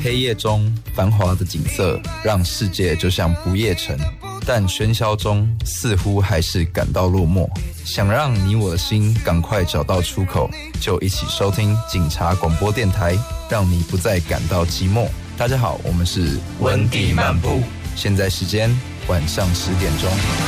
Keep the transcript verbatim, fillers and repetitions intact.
黑夜中繁华的景色让世界就像不夜城，但喧嚣中似乎还是感到落寞。想让你我的心赶快找到出口，就一起收听警察广播电台，让你不再感到寂寞。大家好，我们是温蒂漫步， 现在时间晚上十点钟。